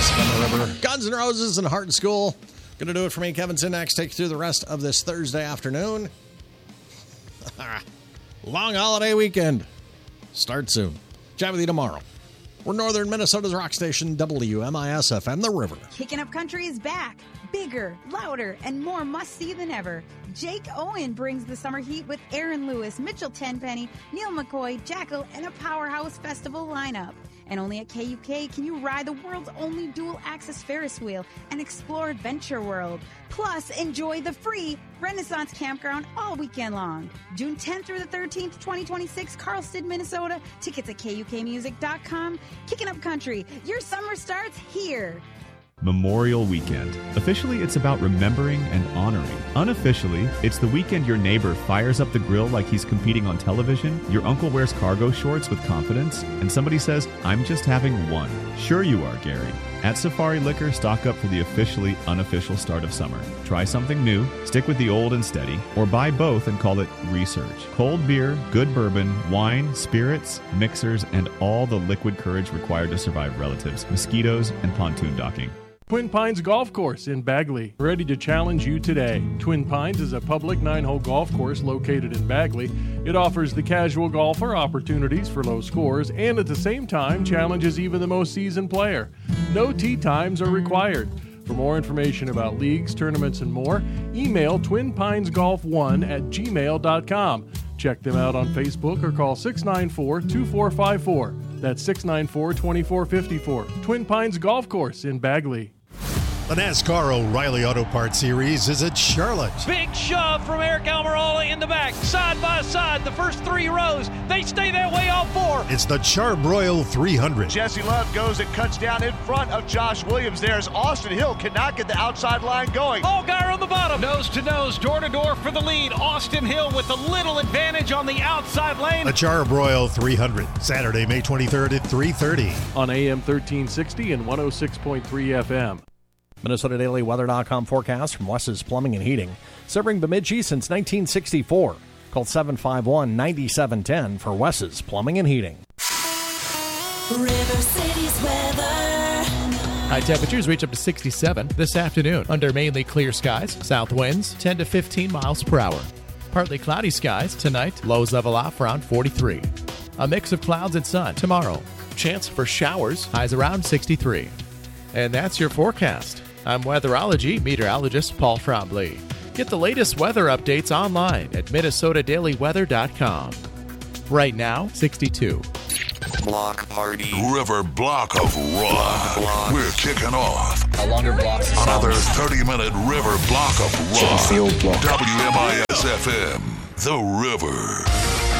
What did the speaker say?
Classic on the River. Guns N' Roses and Heart and School. Gonna do it for me, Kevin Sinnax. Take you through the rest of this Thursday afternoon. Long holiday weekend. Start soon. Chat with you tomorrow. We're Northern Minnesota's rock station, WMIS-FM, The River. Kicking Up Country is back. Bigger, louder, and more must-see than ever. Jake Owen brings the summer heat with Aaron Lewis, Mitchell Tenpenny, Neil McCoy, Jackal, and a powerhouse festival lineup. And only at KUK can you ride the world's only dual-axis Ferris wheel and explore Adventure World. Plus, enjoy the free Renaissance Campground all weekend long. June 10th through the 13th, 2026, Carlston, Minnesota. Tickets at KUKmusic.com. Kicking Up Country. Your summer starts here. Memorial Weekend. Officially, it's about remembering and honoring. Unofficially, it's the weekend your neighbor fires up the grill like he's competing on television, your uncle wears cargo shorts with confidence, and somebody says, "I'm just having one." Sure you are, Gary. At Safari Liquor, stock up for the officially unofficial start of summer. Try something new, stick with the old and steady, or buy both and call it research. Cold beer, good bourbon, wine, spirits, mixers, and all the liquid courage required to survive relatives, mosquitoes, and pontoon docking. Twin Pines Golf Course in Bagley, ready to challenge you today. Twin Pines is a public 9-hole golf course located in Bagley. It offers the casual golfer opportunities for low scores and at the same time challenges even the most seasoned player. No tee times are required. For more information about leagues, tournaments, and more, email twinpinesgolf1@gmail.com. Check them out on Facebook or call 694-2454. That's 694-2454. Twin Pines Golf Course in Bagley. The NASCAR O'Reilly Auto Parts Series is at Charlotte. Big shove from Eric Almirola in the back. Side by side, the first 3 rows. They stay that way all 4. It's the Charbroil 300. Jesse Love goes and cuts down in front of Josh Williams. There's Austin Hill, cannot get the outside line going. Allgaier on the bottom. Nose to nose, door to door for the lead. Austin Hill with a little advantage on the outside lane. The Charbroil 300, Saturday, May 23rd at 3:30. On AM 1360 and 106.3 FM. MinnesotaDailyWeather.com forecast from Wes's Plumbing and Heating. Serving Bemidji since 1964. Call 751-9710 for Wes's Plumbing and Heating. River City's weather. High temperatures reach up to 67 this afternoon under mainly clear skies. South winds 10 to 15 miles per hour. Partly cloudy skies tonight. Lows level off around 43. A mix of clouds and sun tomorrow. Chance for showers. Highs around 63. And that's your forecast. I'm weatherology meteorologist Paul Trombley. Get the latest weather updates online at MinnesotaDailyWeather.com. Right now, 62. Block party. River block of rock. We're kicking off. A longer block. Another 30-minute River block of rock. WMIS-FM, The River.